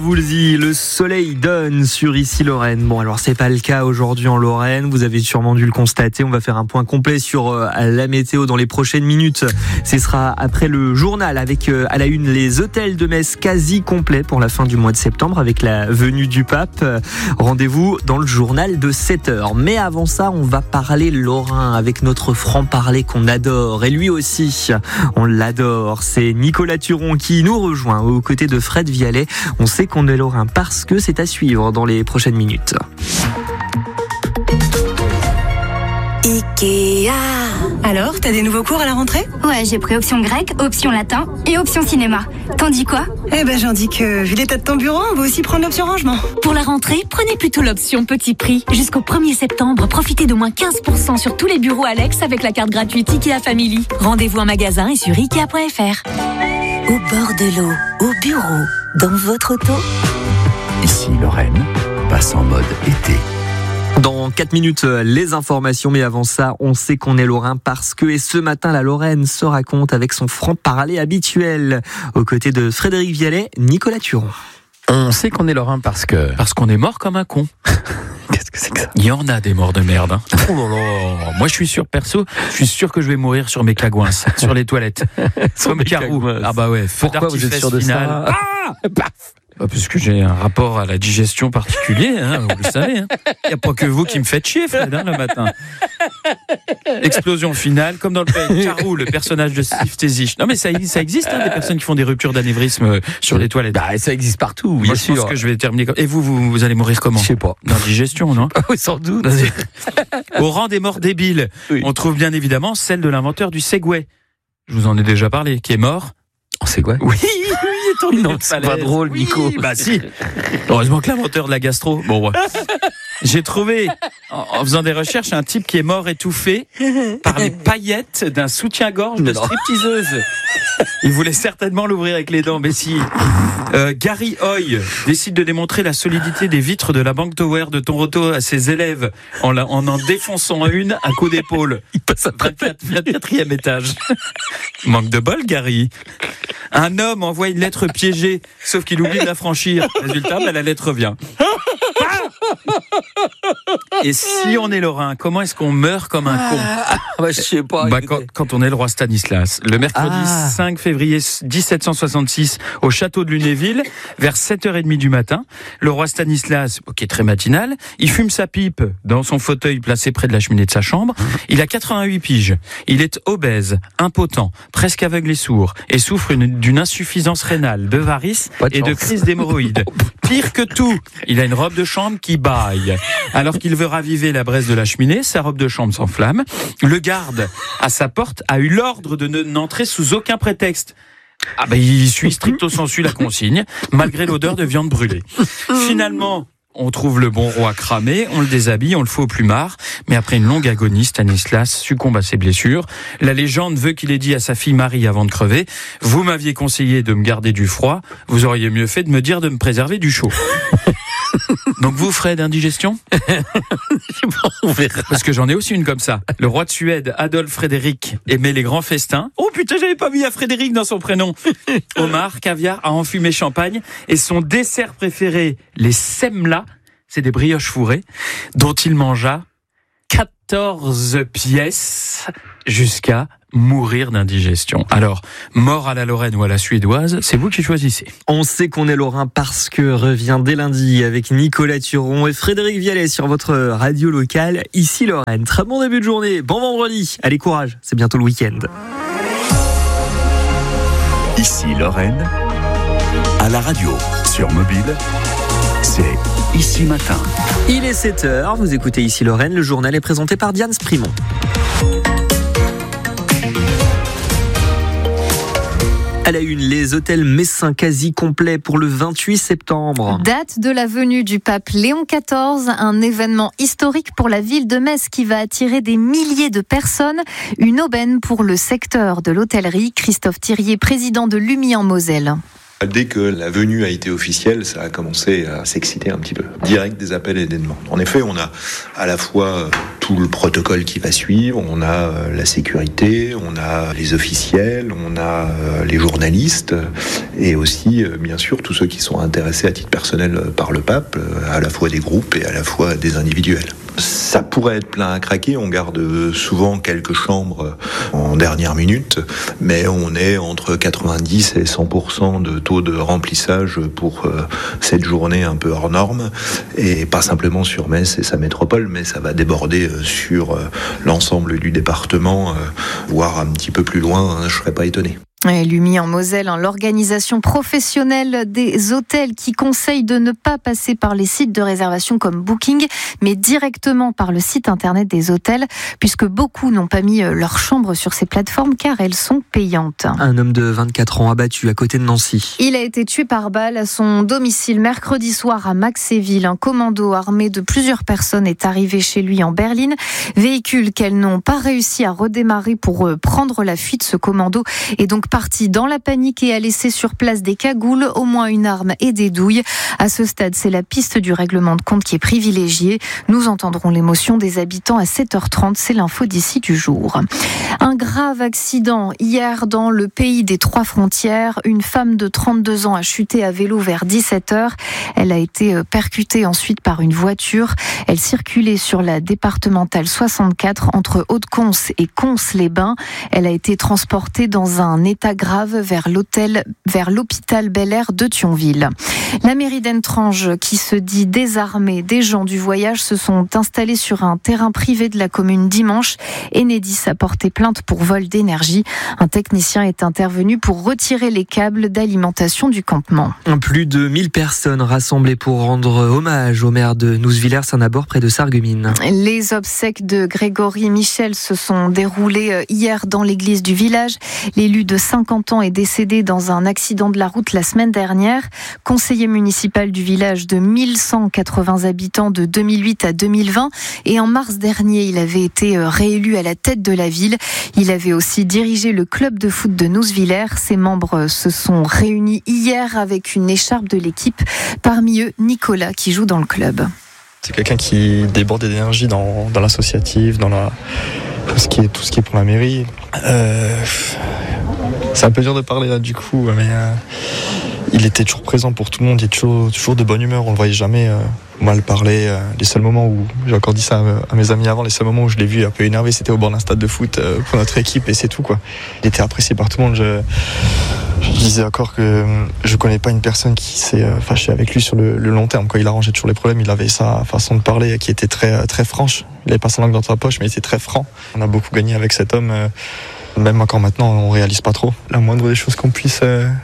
Vous le dites, le soleil donne sur Issy-Lorraine. Bon, alors c'est pas le cas aujourd'hui en Lorraine, vous avez sûrement dû le constater. On va faire un point complet sur la météo dans les prochaines minutes. Ce sera après le journal avec à la une les hôtels de Metz quasi complets pour la fin du mois de septembre avec la venue du pape. Rendez-vous dans le journal de 7h. Mais avant ça, on va parler lorrain avec notre franc-parler qu'on adore. Et lui aussi, on l'adore. C'est Nicolas Turon qui nous rejoint aux côtés de Fred Vialet. On sait qu'on est lorrain parce que c'est à suivre dans les prochaines minutes. Ikea. Alors, t'as des nouveaux cours à la rentrée ? Ouais, j'ai pris option grec, option latin et option cinéma. T'en dis quoi ? Eh ben, j'en dis que, vu l'état de ton bureau, on va aussi prendre l'option rangement. Pour la rentrée, prenez plutôt l'option petit prix. Jusqu'au 1er septembre, profitez d'au moins 15% sur tous les bureaux Alex avec la carte gratuite Ikea Family. Rendez-vous en magasin et sur Ikea.fr. Au bord de l'eau, au bureau, dans votre auto. Ici, Lorraine passe en mode été. Dans 4 minutes, les informations. Mais avant ça, on sait qu'on est lorrain parce que, et ce matin, la Lorraine se raconte avec son franc-parler habituel. Aux côtés de Frédéric Vialet, Nicolas Turon. On sait qu'on est lorrain parce qu'on est mort comme un con. Qu'est-ce que c'est que ça ? Il y en a des morts de merde. Hein. Oh là là. Moi, je suis sûr que je vais mourir sur mes cagouins, sur les toilettes. Comme Carou. Ah bah ouais. Pourquoi vous êtes sûr de ça ? Ah, paf. Parce que j'ai un rapport à la digestion particulier, hein, vous le savez. Il n'y a pas que vous qui me faites chier, Fred, le matin. Explosion finale, comme dans le film Carou, le personnage de Steve Tézich. Non mais ça existe, des personnes qui font des ruptures d'anévrisme sur les toilettes. Bah, ça existe partout, Moi, bien je sûr. pense que je vais terminer comme... Et vous allez mourir comment ? Je sais pas. D'indigestion, non ? Oui, sans doute. Au rang des morts débiles, Oui. on trouve bien évidemment celle de l'inventeur du Segway. Je vous en ai déjà parlé, qui est mort. C'est quoi ? Oui, Non, c'est pas drôle, Nico. Oui, bah si. Heureusement que l'inventeur de la gastro. Bon, ouais. J'ai trouvé, en faisant des recherches, un type qui est mort étouffé par les paillettes d'un soutien-gorge de stripteaseuse. Il voulait certainement l'ouvrir avec les dents, mais si. Gary Hoy décide de démontrer la solidité des vitres de la Bank Tower de Toronto à ses élèves en défonçant une à coup d'épaule. Il passe à 24e étage. Manque de bol, Gary. Un homme envoie une lettre piégée, sauf qu'il oublie de la franchir. Résultat, la lettre vient. Et si on est lorrain, comment est-ce qu'on meurt comme un con ? je sais pas. Quand on est le roi Stanislas. Le mercredi 5 février 1766, au château de Lunéville, vers 7h30 du matin, le roi Stanislas, qui est très matinal, il fume sa pipe dans son fauteuil placé près de la cheminée de sa chambre. Il a 88 piges. Il est obèse, impotent, presque aveugle et sourd, et souffre d'une insuffisance rénale, de varices et de crise d'hémorroïdes. Pire que tout, il a une robe de chambre qui bâille. Alors qu'il veut raviver la braise de la cheminée, sa robe de chambre s'enflamme. Le garde à sa porte a eu l'ordre de n'entrer sous aucun prétexte. Il suit stricto sensu la consigne, malgré l'odeur de viande brûlée. Finalement, on trouve le bon roi cramé, on le déshabille, on le fout au plumard, mais après une longue agonie, Stanislas succombe à ses blessures. La légende veut qu'il ait dit à sa fille Marie avant de crever « Vous m'aviez conseillé de me garder du froid, vous auriez mieux fait de me dire de me préserver du chaud. » Donc vous, Fred, indigestion ? On verra. Parce que j'en ai aussi une comme ça. Le roi de Suède, Adolphe Frédéric, aimait les grands festins. Oh putain, j'avais pas mis à Frédéric dans son prénom. Homard, caviar, à enfumer champagne. Et son dessert préféré, les semlas, c'est des brioches fourrées, dont il mangea 14 pièces jusqu'à mourir d'indigestion. Alors, mort à la Lorraine ou à la suédoise, c'est vous qui choisissez. On sait qu'on est lorrain parce que revient dès lundi avec Nicolas Turon et Frédéric Vialet sur votre radio locale, ici Lorraine. Très bon début de journée, bon vendredi. Allez, courage, c'est bientôt le week-end. Ici, Lorraine, à la radio, sur mobile, c'est Ici Matin. Il est 7h, vous écoutez ici Lorraine, le journal est présenté par Diane Sprimont. À la une, les hôtels messins quasi complets pour le 28 septembre. Date de la venue du pape Léon XIV, un événement historique pour la ville de Metz qui va attirer des milliers de personnes. Une aubaine pour le secteur de l'hôtellerie. Christophe Thirier, président de l'UMI en Moselle. Dès que la venue a été officielle, ça a commencé à s'exciter un petit peu. Direct des appels et des demandes. En effet, on a à la fois tous tout le protocole qui va suivre. On a la sécurité, on a les officiels, on a les journalistes et aussi, bien sûr, tous ceux qui sont intéressés à titre personnel par le pape, à la fois des groupes et à la fois des individuels. Ça pourrait être plein à craquer, on garde souvent quelques chambres en dernière minute, mais on est entre 90 et 100% de taux de remplissage pour cette journée un peu hors norme, et pas simplement sur Metz et sa métropole, mais ça va déborder sur l'ensemble du département, voire un petit peu plus loin, je ne serais pas étonné. L'UMI en Moselle, l'organisation professionnelle des hôtels qui conseille de ne pas passer par les sites de réservation comme Booking, mais directement par le site internet des hôtels, puisque beaucoup n'ont pas mis leur chambre sur ces plateformes car elles sont payantes. Un homme de 24 ans abattu à côté de Nancy. Il a été tué par balle à son domicile mercredi soir à Maxéville. Un commando armé de plusieurs personnes est arrivé chez lui en berline. Véhicule qu'elles n'ont pas réussi à redémarrer pour prendre la fuite. Ce commando est donc parti dans la panique et a laissé sur place des cagoules, au moins une arme et des douilles. À ce stade, c'est la piste du règlement de compte qui est privilégiée. Nous entendrons l'émotion des habitants à 7h30. C'est l'info d'ici du jour. Un grave accident hier dans le pays des Trois Frontières. Une femme de 32 ans a chuté à vélo vers 17h. Elle a été percutée ensuite par une voiture. Elle circulait sur la départementale 64 entre Haute-Cons et Cons-les-Bains. Elle a été transportée dans un état grave vers l'hôpital Bel-Air de Thionville. La mairie d'Entrange, qui se dit désarmée, des gens du voyage se sont installés sur un terrain privé de la commune dimanche. Enedis a porté plainte pour vol d'énergie. Un technicien est intervenu pour retirer les câbles d'alimentation du campement. Plus de 1000 personnes rassemblées pour rendre hommage au maire de Nouz-Villers-Saint-Nabord près de Sarreguemines. Les obsèques de Grégory Michel se sont déroulées hier dans l'église du village. L'élu de 50 ans est décédé dans un accident de la route la semaine dernière. Conseiller municipal du village de 1180 habitants de 2008 à 2020. Et en mars dernier, il avait été réélu à la tête de la ville. Il avait aussi dirigé le club de foot de Nouz-Villers. Ses membres se sont réunis hier avec une écharpe de l'équipe. Parmi eux, Nicolas, qui joue dans le club. C'est quelqu'un qui débordait d'énergie dans l'associatif, dans tout ce qui est pour la mairie. C'est un peu dur de parler là du coup, mais il était toujours présent pour tout le monde, il était toujours de bonne humeur, on le voyait jamais mal parler. Les seuls moments où, j'ai encore dit ça à mes amis avant, les seuls moments où je l'ai vu un peu énervé, c'était au bord d'un stade de foot pour notre équipe et c'est tout quoi. Il était apprécié par tout le monde. Je disais encore que je connais pas une personne qui s'est fâchée avec lui sur le long terme. Quand il arrangeait toujours les problèmes, il avait sa façon de parler qui était très, très franche. Il avait pas sa langue dans sa poche, mais il était très franc. On a beaucoup gagné avec cet homme. Même encore maintenant, on réalise pas trop. La moindre des choses qu'on puisse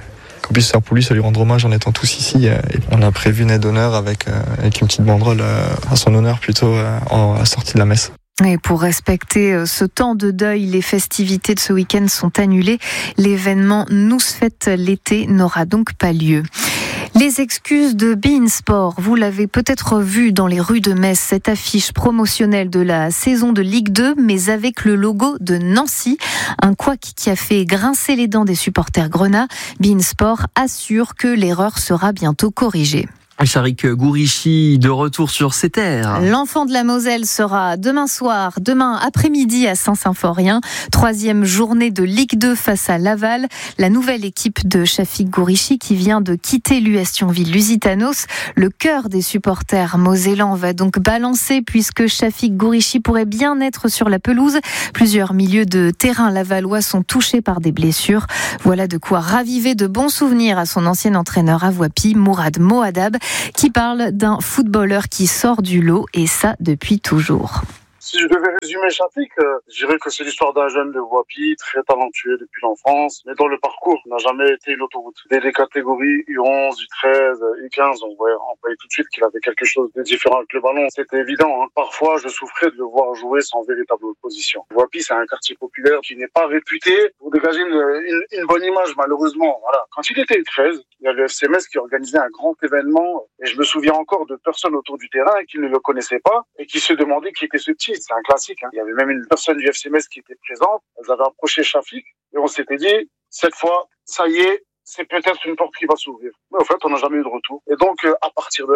faire pour lui, c'est lui rendre hommage en étant tous ici. Et on a prévu une aide d'honneur avec une petite banderole à son honneur plutôt à la sortie de la messe. Et pour respecter ce temps de deuil, les festivités de ce week-end sont annulées. L'événement Nous Fête l'été n'aura donc pas lieu. Les excuses de beIN Sport, vous l'avez peut-être vu dans les rues de Metz, cette affiche promotionnelle de la saison de Ligue 2, mais avec le logo de Nancy. Un couac qui a fait grincer les dents des supporters grenats. beIN Sport assure que l'erreur sera bientôt corrigée. Charik Gourichi de retour sur ses terres. L'enfant de la Moselle sera demain après-midi à Saint-Symphorien. 3e journée de Ligue 2 face à Laval. La nouvelle équipe de Charik Gourichi qui vient de quitter l'US Thionville-Lusitanos. Le cœur des supporters mosellans va donc balancer puisque Charik Gourichi pourrait bien être sur la pelouse. Plusieurs milieux de terrain lavallois sont touchés par des blessures. Voilà de quoi raviver de bons souvenirs à son ancien entraîneur à Voipy, Mourad Moadab, qui parle d'un footballeur qui sort du lot, et ça depuis toujours. Si je devais résumer Charik, je dirais que c'est l'histoire d'un jeune de Voipy, très talentueux depuis l'enfance, mais dont le parcours n'a jamais été une autoroute. Dès les catégories U11, U13, U15, on voyait tout de suite qu'il avait quelque chose de différent avec le ballon. C'était évident, hein. Parfois, je souffrais de le voir jouer sans véritable opposition. Voipy, c'est un quartier populaire qui n'est pas réputé pour dégager une bonne image, malheureusement. Voilà. Quand il était U13, il y a le FC Metz qui organisait un grand événement, et je me souviens encore de personnes autour du terrain qui ne le connaissaient pas et qui se demandaient qui était ce petit. C'est un classique, hein. Il y avait même une personne du FC Metz qui était présente. Elles avaient approché Charik et on s'était dit, cette fois, ça y est, c'est peut-être une porte qui va s'ouvrir. Mais au fait, on n'a jamais eu de retour. Et donc, à partir de là,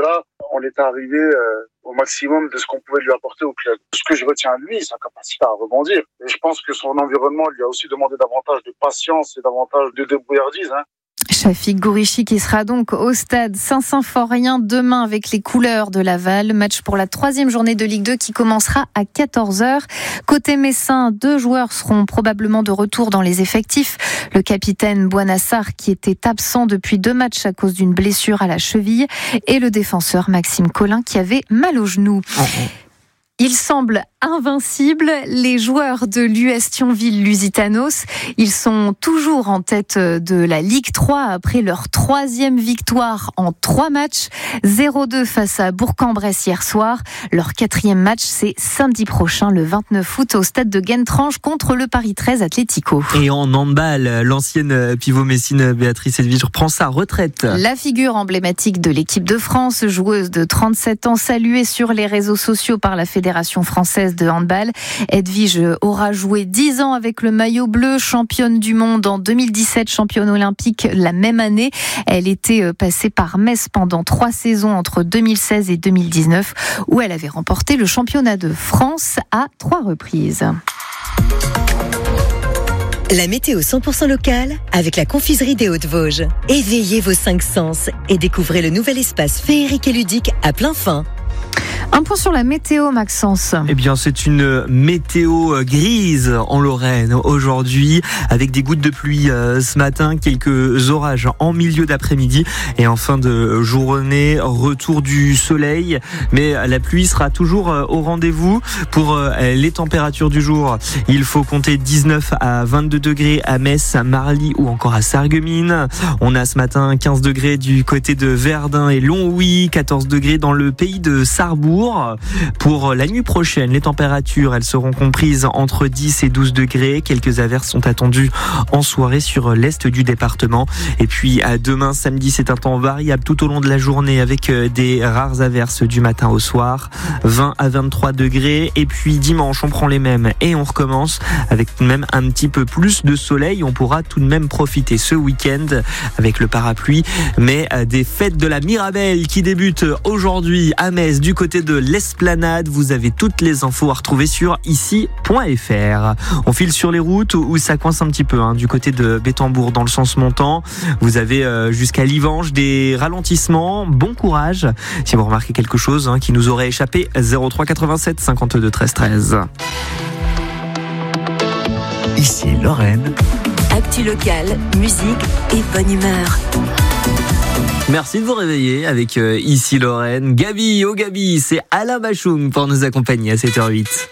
on était arrivé au maximum de ce qu'on pouvait lui apporter au club. Ce que je retiens de lui, sa capacité à rebondir. Et je pense que son environnement lui a aussi demandé davantage de patience et davantage de débrouillardise. Shafik Gourichi qui sera donc au stade Saint-Symphorien demain avec les couleurs de Laval. Match pour la 3e journée de Ligue 2 qui commencera à 14h. Côté messin, 2 joueurs seront probablement de retour dans les effectifs. Le capitaine Boinassar qui était absent depuis 2 matchs à cause d'une blessure à la cheville et le défenseur Maxime Collin qui avait mal au genou. Il semble invincible. Les joueurs de l'US Thionville-Lusitanos, ils sont toujours en tête de la Ligue 3 après leur 3e victoire en 3 matchs. 0-2 face à Bourg-en-Bresse hier soir. Leur 4e match, c'est samedi prochain, le 29 août, au stade de Guentrange contre le Paris 13 Atlético. Et en handball, l'ancienne pivot messine Béatrice Edwige prend sa retraite. La figure emblématique de l'équipe de France, joueuse de 37 ans, saluée sur les réseaux sociaux par la Fédération française de handball. Edwige aura joué 10 ans avec le maillot bleu, championne du monde en 2017, championne olympique la même année. Elle était passée par Metz pendant 3 saisons entre 2016 et 2019 où elle avait remporté le championnat de France à 3 reprises. La météo 100% locale avec la confiserie des Hauts-de-Vosges. Éveillez vos 5 sens et découvrez le nouvel espace féerique et ludique à plein fin. Un point sur la météo, Maxence. Eh bien, c'est une météo grise en Lorraine aujourd'hui, avec des gouttes de pluie ce matin, quelques orages en milieu d'après-midi et en fin de journée, retour du soleil. Mais la pluie sera toujours au rendez-vous. Pour les températures du jour, il faut compter 19 à 22 degrés à Metz, à Marly ou encore à Sarreguemines. On a ce matin 15 degrés du côté de Verdun et Longwy, 14 degrés dans le pays de Sarrebourg. Pour la nuit prochaine, les températures, elles seront comprises entre 10 et 12 degrés. Quelques averses sont attendues en soirée sur l'est du département. Et puis demain, samedi, c'est un temps variable tout au long de la journée avec des rares averses du matin au soir. 20 à 23 degrés. Et puis dimanche, on prend les mêmes et on recommence avec tout de même un petit peu plus de soleil. On pourra tout de même profiter ce week-end avec le parapluie. Mais des fêtes de la Mirabelle qui débutent aujourd'hui à Metz du côté de l'Esplanade. Vous avez toutes les infos à retrouver sur ici.fr. On file sur les routes où ça coince un petit peu du côté de Bétambourg dans le sens montant. Vous avez jusqu'à Livange des ralentissements. Bon courage si vous remarquez quelque chose qui nous aurait échappé. 03 87 52 13 13. Ici Lorraine. Actu locale, musique et bonne humeur. Merci de vous réveiller avec Ici Lorraine. Gabi, c'est Alain Bachung pour nous accompagner à 7h08.